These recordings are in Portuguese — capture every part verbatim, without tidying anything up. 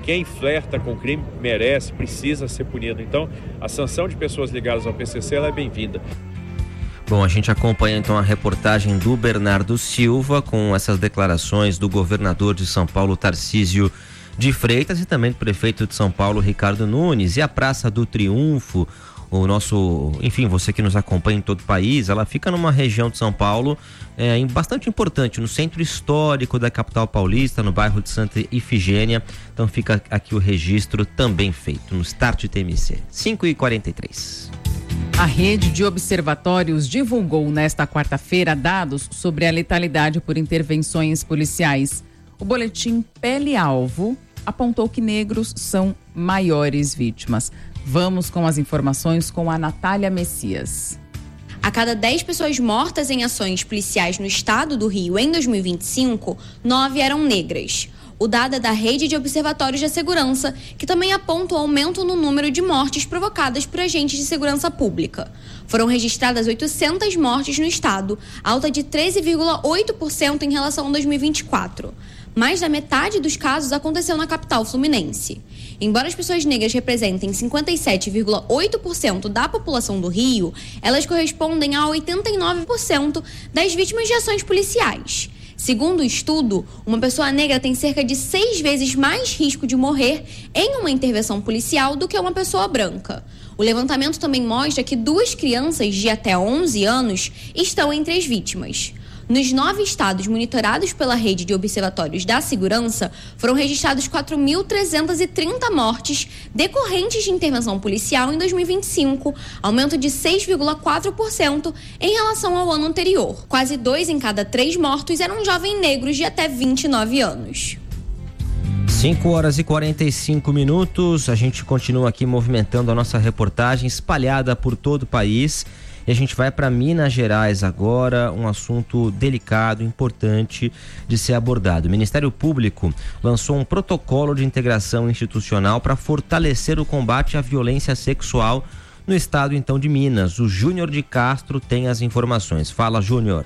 Quem flerta com crime merece, precisa ser punido. Então, a sanção de pessoas ligadas ao P C C ela é bem-vinda. Bom, a gente acompanha então a reportagem do Bernardo Silva com essas declarações do governador de São Paulo, Tarcísio de Freitas, e também do prefeito de São Paulo, Ricardo Nunes. E a Praça do Triunfo, o nosso, enfim, você que nos acompanha em todo o país, ela fica numa região de São Paulo é, bastante importante, no centro histórico da capital paulista, no bairro de Santa Ifigênia. Então fica aqui o registro também feito no Start T M C. cinco e quarenta e três. A rede de observatórios divulgou nesta quarta-feira dados sobre a letalidade por intervenções policiais. O boletim Pele-Alvo apontou que negros são maiores vítimas. Vamos com as informações com a Natália Messias. A cada dez pessoas mortas em ações policiais no estado do Rio em dois mil e vinte e cinco, nove eram negras. O dado é da Rede de Observatórios da Segurança, que também aponta o aumento no número de mortes provocadas por agentes de segurança pública. Foram registradas oitocentas mortes no estado, alta de treze vírgula oito por cento em relação a dois mil e vinte e quatro. Mais da metade dos casos aconteceu na capital fluminense. Embora as pessoas negras representem cinquenta e sete vírgula oito por cento da população do Rio, elas correspondem a oitenta e nove por cento das vítimas de ações policiais. Segundo o estudo, uma pessoa negra tem cerca de seis vezes mais risco de morrer em uma intervenção policial do que uma pessoa branca. O levantamento também mostra que duas crianças de até onze anos estão entre as vítimas. Nos nove estados monitorados pela Rede de Observatórios da Segurança, foram registrados quatro mil trezentas e trinta mortes decorrentes de intervenção policial em dois mil e vinte e cinco, aumento de seis vírgula quatro por cento em relação ao ano anterior. Quase dois em cada três mortos eram jovens negros de até vinte e nove anos. cinco horas e quarenta e cinco minutos, a gente continua aqui movimentando a nossa reportagem espalhada por todo o país. E a gente vai para Minas Gerais agora, um assunto delicado, importante de ser abordado. O Ministério Público lançou um protocolo de integração institucional para fortalecer o combate à violência sexual no estado então de Minas. O Júnior de Castro tem as informações. Fala, Júnior.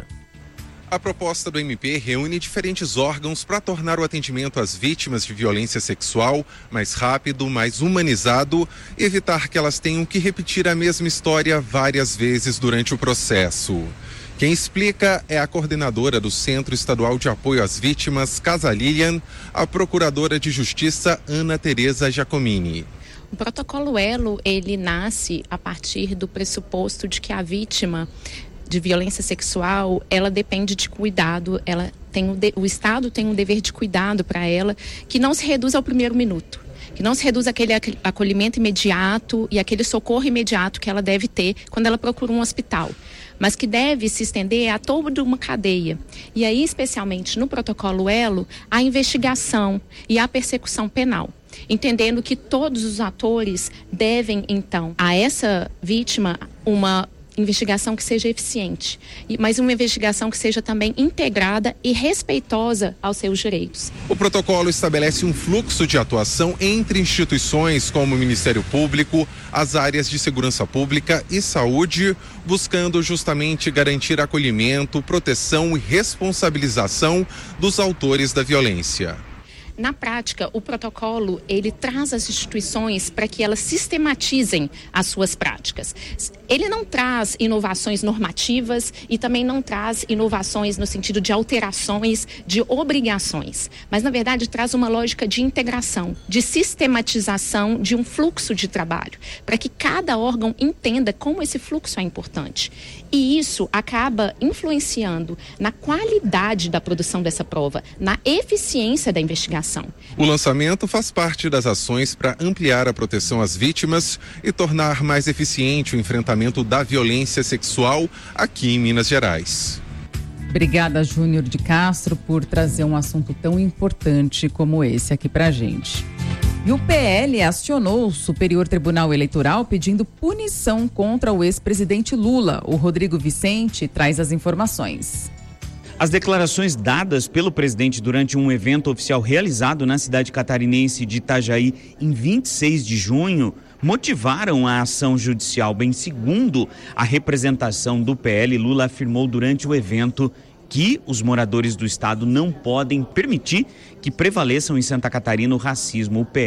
A proposta do M P reúne diferentes órgãos para tornar o atendimento às vítimas de violência sexual mais rápido, mais humanizado e evitar que elas tenham que repetir a mesma história várias vezes durante o processo. Quem explica é a coordenadora do Centro Estadual de Apoio às Vítimas, Casa Lilian, a procuradora de Justiça, Ana Tereza Giacomini. O protocolo Elo, ele nasce a partir do pressuposto de que a vítima de violência sexual, ela depende de cuidado, ela tem o, de, o Estado tem um dever de cuidado para ela, que não se reduz ao primeiro minuto, que não se reduz àquele acolhimento imediato e aquele socorro imediato que ela deve ter quando ela procura um hospital, mas que deve se estender a toda uma cadeia. E aí, especialmente no protocolo Elo, a investigação e a persecução penal, entendendo que todos os atores devem, então, a essa vítima uma investigação que seja eficiente, mas uma investigação que seja também integrada e respeitosa aos seus direitos. O protocolo estabelece um fluxo de atuação entre instituições como o Ministério Público, as áreas de segurança pública e saúde, buscando justamente garantir acolhimento, proteção e responsabilização dos autores da violência. Na prática, o protocolo, ele traz as instituições para que elas sistematizem as suas práticas. Ele não traz inovações normativas e também não traz inovações no sentido de alterações, de obrigações, mas na verdade traz uma lógica de integração, de sistematização de um fluxo de trabalho, para que cada órgão entenda como esse fluxo é importante. E isso acaba influenciando na qualidade da produção dessa prova, na eficiência da investigação. O lançamento faz parte das ações para ampliar a proteção às vítimas e tornar mais eficiente o enfrentamento da violência sexual aqui em Minas Gerais. Obrigada, Júnior de Castro, por trazer um assunto tão importante como esse aqui pra gente. E o P L acionou o Superior Tribunal Eleitoral pedindo punição contra o ex-presidente Lula. O Rodrigo Vicente traz as informações. As declarações dadas pelo presidente durante um evento oficial realizado na cidade catarinense de Itajaí em vinte e seis de junho motivaram a ação judicial. Bem, segundo a representação do P L, Lula afirmou durante o evento que os moradores do estado não podem permitir que prevaleçam em Santa Catarina o racismo. O P